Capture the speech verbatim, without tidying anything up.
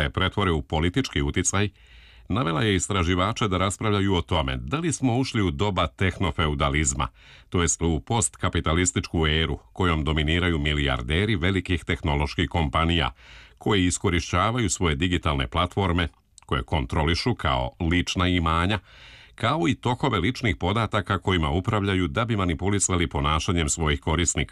digitale pretvore u politički uticaj, navela je istraživače da raspravljaju o tome da li smo ušli u doba tehnofeudalizma, to jest u postkapitalističku eru kojom dominiraju milijarderi velikih tehnoloških kompanija koji iskorišćavaju svoje digitalne platforme, koje kontrolišu kao lična imanja, kao i tokove ličnih podataka kojima upravljaju da bi manipulisali ponašanjem svojih korisnika.